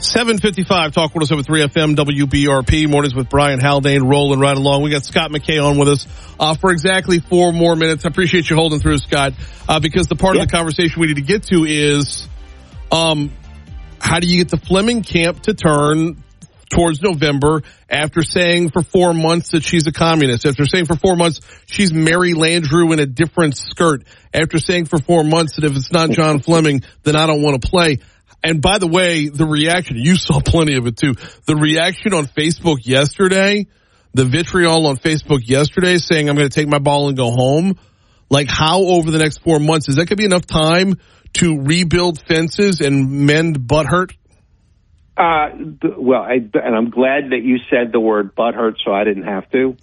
7:55, Talk 107.3 FM, WBRP, mornings with Brian Haldane, rolling right along. We got Scott McKay on with us for exactly 4 more minutes. I appreciate you holding through, Scott, because the part of the conversation we need to get to is how do you get the Fleming camp to turn towards November after saying for 4 months that she's a communist, after saying for 4 months she's Mary Landrieu in a different skirt, after saying for 4 months that if it's not John Fleming, then I don't want to play. And by the way, the reaction, you saw plenty of it too. The reaction on Facebook yesterday, the vitriol on Facebook yesterday saying I'm going to take my ball and go home. Like how over the next 4 months, is that going to be enough time to rebuild fences and mend butthurt? Well, and I'm glad that you said the word butthurt so I didn't have to.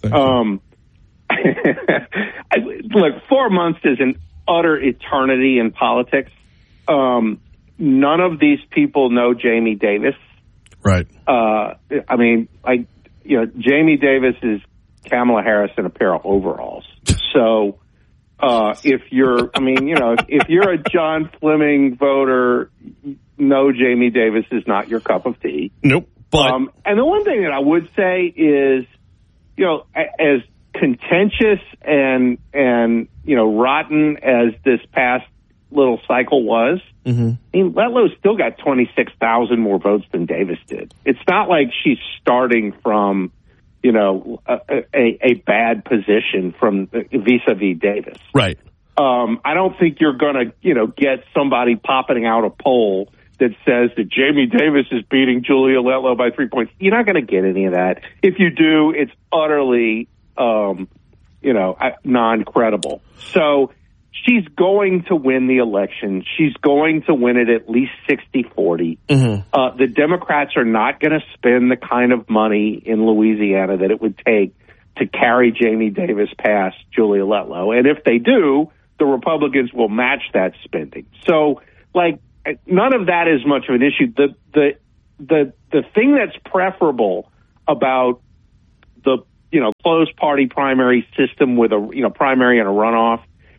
Look, 4 months is an utter eternity in politics. None of these people know Jamie Davis. Right. I mean, Jamie Davis is Kamala Harris in a pair of overalls. So, if you're a John Fleming voter, no, Jamie Davis is not your cup of tea. Nope. But and the one thing that I would say is, as contentious and rotten as this past little cycle was, I mean, Letlow still got 26,000 more votes than Davis did. It's not like she's starting from, a bad position from vis-a-vis Davis. Right. I don't think you're going to, get somebody popping out a poll that says that Jamie Davis is beating Julia Letlow by 3 points. You're not going to get any of that. If you do, it's utterly, non-credible. So she's going to win the election. She's going to win it at least 60-40. The Democrats are not going to spend the kind of money in Louisiana that it would take to carry Jamie Davis past Julia Letlow. And if they do, the Republicans will match that spending. So, none of that is much of an issue. The thing that's preferable about the, closed party primary system with a, primary and a runoff,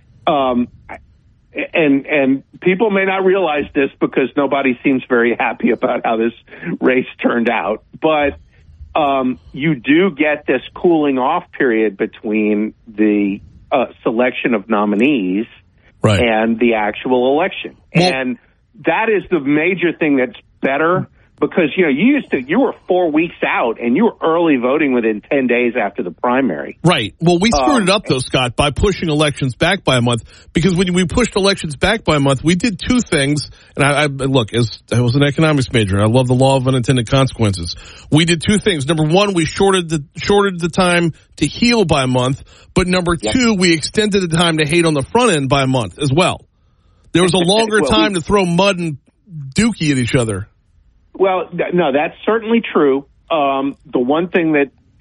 and people may not realize this because nobody seems very happy about how this race turned out, but you do get this cooling off period between the selection of nominees and the actual election. And that is the major thing that's better because, you were 4 weeks out and you were early voting within 10 days after the primary. Right. Well, we screwed it up, though, Scott, by pushing elections back by a month because when we pushed elections back by a month, we did 2 things. And I was an economics major, and I love the law of unintended consequences. We did 2 things. Number one, we shorted the time to heal by a month. But number 2, we extended the time to hate on the front end by a month as well. There was a longer time to throw mud and dookie at each other. Well, no, that's certainly true. The one thing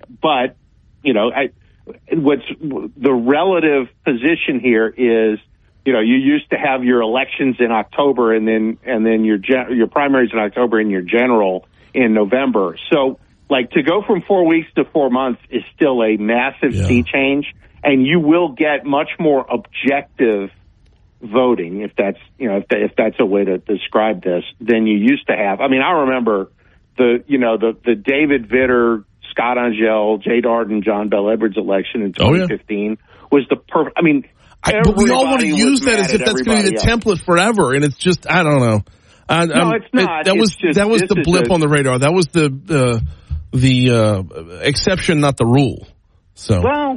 what's the relative position here is, you used to have your elections in October and then your primaries in October and your general in November. So, to go from 4 weeks to 4 months is still a massive sea change, and you will get much more objective voting, if that's a way to describe this, than you used to have. I mean, I remember the David Vitter, Scott Angel, Jay Darden, John Bell Edwards election in 2015 was the perfect. I mean, but we all want to use that as if that's going to be the template forever, and it's just I don't know. No, it's not. That was the blip on the radar. That was the exception, not the rule. So but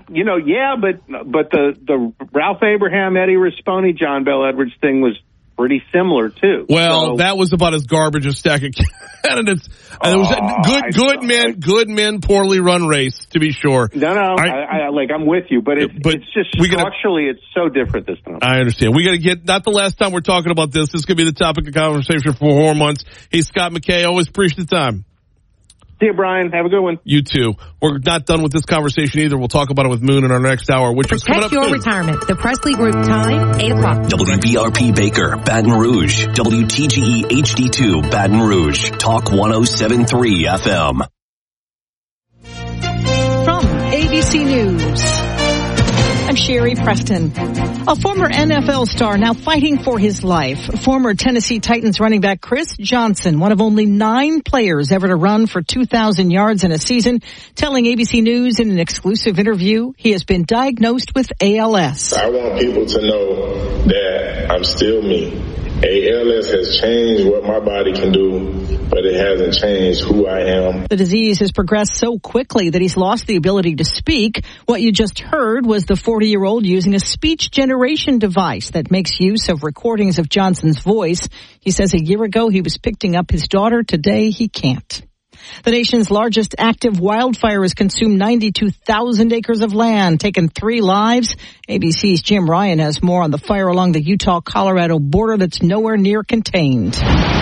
the Ralph Abraham, Eddie Risponi, John Bell Edwards thing was pretty similar too. Well, that was about as garbage a stack of candidates. And it was good men, poorly run race, to be sure. No, I'm with you, but it's just structurally it's so different this time. I understand. We got to get, not the last time we're talking about this. This could be the topic of conversation for 4 months. Hey, Scott McKay, always appreciate the time. See you, Brian. Have a good one. You too. We're not done with this conversation either. We'll talk about it with Moon in our next hour, which is coming up soon. Protect your retirement. The Presley Group time, 8 o'clock. WBRP Baker, Baton Rouge. WTGE HD2, Baton Rouge. Talk 107.3 FM. From ABC News. I'm Sherry Preston. A former NFL star now fighting for his life. Former Tennessee Titans running back Chris Johnson, one of only 9 players ever to run for 2,000 yards in a season, telling ABC News in an exclusive interview he has been diagnosed with ALS. I want people to know that I'm still me. ALS has changed what my body can do, but it hasn't changed who I am. The disease has progressed so quickly that he's lost the ability to speak. What you just heard was the 40-year-old using a speech generation device that makes use of recordings of Johnson's voice. He says a year ago he was picking up his daughter. Today he can't. The nation's largest active wildfire has consumed 92,000 acres of land, taken 3 lives. ABC's Jim Ryan has more on the fire along the Utah-Colorado border that's nowhere near contained.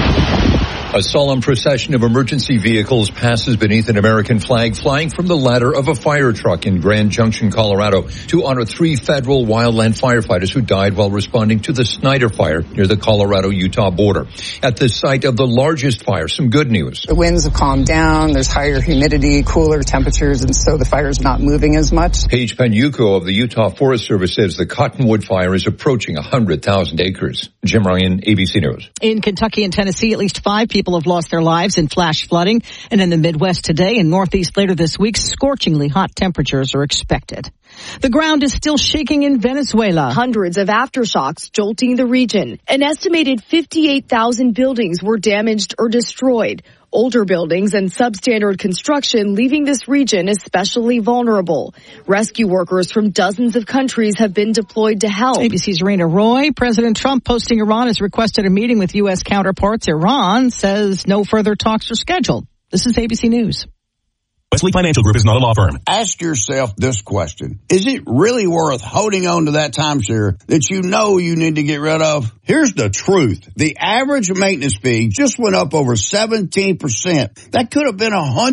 A solemn procession of emergency vehicles passes beneath an American flag flying from the ladder of a fire truck in Grand Junction, Colorado, to honor 3 federal wildland firefighters who died while responding to the Snyder Fire near the Colorado-Utah border. At the site of the largest fire, some good news. The winds have calmed down, there's higher humidity, cooler temperatures, and so the fire's not moving as much. Paige Penuco of the Utah Forest Service says the Cottonwood Fire is approaching 100,000 acres. Jim Ryan, ABC News. In Kentucky and Tennessee, at least 5 people have lost their lives in flash flooding. And in the Midwest today and Northeast later this week, scorchingly hot temperatures are expected. The ground is still shaking in Venezuela. Hundreds of aftershocks jolting the region. An estimated 58,000 buildings were damaged or destroyed. Older buildings and substandard construction leaving this region especially vulnerable. Rescue workers from dozens of countries have been deployed to help. ABC's Raina Roy. President Trump posting Iran has requested a meeting with U.S. counterparts. Iran says no further talks are scheduled. This is ABC News. Wesley Financial Group is not a law firm. Ask yourself this question. Is it really worth holding on to that timeshare that you know you need to get rid of? Here's the truth. The average maintenance fee just went up over 17%. That could have been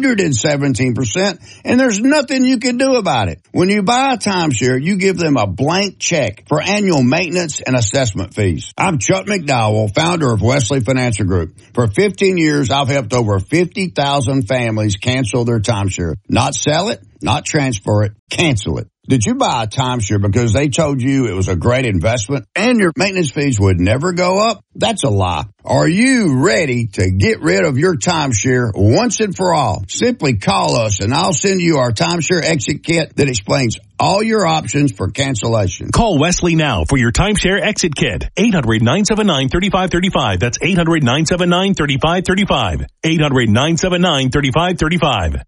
117%, and there's nothing you can do about it. When you buy a timeshare, you give them a blank check for annual maintenance and assessment fees. I'm Chuck McDowell, founder of Wesley Financial Group. For 15 years, I've helped over 50,000 families cancel their timeshare. Not sell it, not transfer it, cancel it. Did you buy a timeshare because they told you it was a great investment and your maintenance fees would never go up? That's a lie. Are you ready to get rid of your timeshare once and for all? Simply call us and I'll send you our timeshare exit kit that explains all your options for cancellation. Call Wesley now for your timeshare exit kit. 800-979-3535. That's 800-979-3535. 800-979-3535.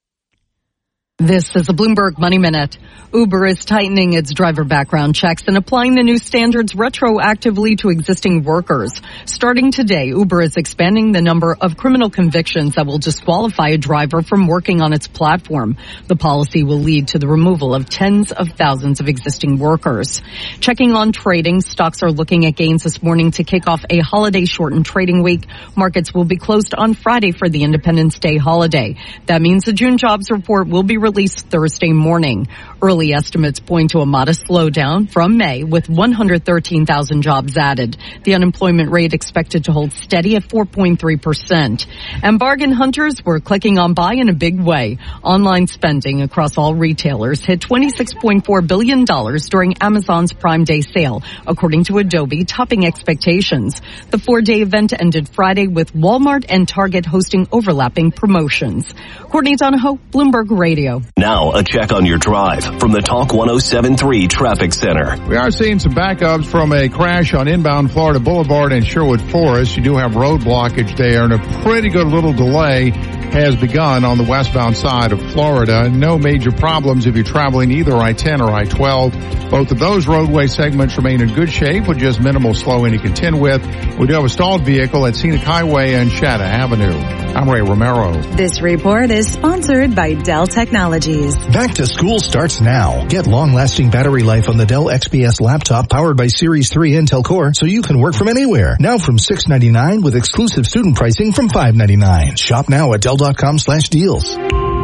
This is a Bloomberg Money Minute. Uber is tightening its driver background checks and applying the new standards retroactively to existing workers. Starting today, Uber is expanding the number of criminal convictions that will disqualify a driver from working on its platform. The policy will lead to the removal of tens of thousands of existing workers. Checking on trading, stocks are looking at gains this morning to kick off a holiday-shortened trading week. Markets will be closed on Friday for the Independence Day holiday. That means the June jobs report will be released Thursday morning. Early estimates point to a modest slowdown from May with 113,000 jobs added. The unemployment rate expected to hold steady at 4.3%. And bargain hunters were clicking on buy in a big way. Online spending across all retailers hit $26.4 billion during Amazon's Prime Day sale, according to Adobe, topping expectations. The 4-day event ended Friday with Walmart and Target hosting overlapping promotions. Courtney Donahoe, Bloomberg Radio. Now a check on your drive from the Talk 107.3 Traffic Center. We are seeing some backups from a crash on inbound Florida Boulevard in Sherwood Forest. You do have road blockage there, and a pretty good little delay has begun on the westbound side of Florida. No major problems if you're traveling either I-10 or I-12. Both of those roadway segments remain in good shape with just minimal slowing to contend with. We do have a stalled vehicle at Scenic Highway and Shatta Avenue. I'm Ray Romero. This report is sponsored by Dell Technologies. Back to school starts now. Get long-lasting battery life on the Dell XPS laptop powered by Series 3 Intel Core so you can work from anywhere. Now from $699 with exclusive student pricing from $599. Shop now at Dell.com/deals.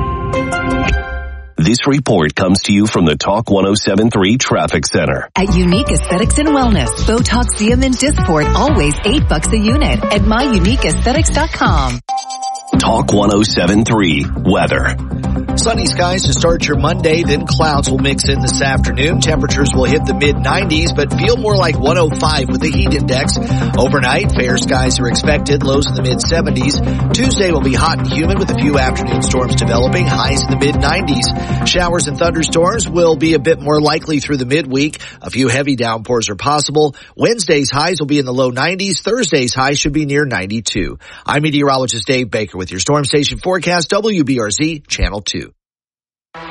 This report comes to you from the Talk 107.3 Traffic Center. At Unique Aesthetics and Wellness, Botox, Xeomin, Dysport, always $8 a unit at myuniqueaesthetics.com. Talk 107.3 Weather. Sunny skies to start your Monday, then clouds will mix in this afternoon. Temperatures will hit the mid-90s, but feel more like 105 with the heat index. Overnight, fair skies are expected, lows in the mid-70s. Tuesday will be hot and humid with a few afternoon storms developing, highs in the mid-90s. Showers and thunderstorms will be a bit more likely through the midweek. A few heavy downpours are possible. Wednesday's highs will be in the low 90s. Thursday's high should be near 92. I'm meteorologist Dave Baker with your Storm Station forecast, WBRZ Channel 2.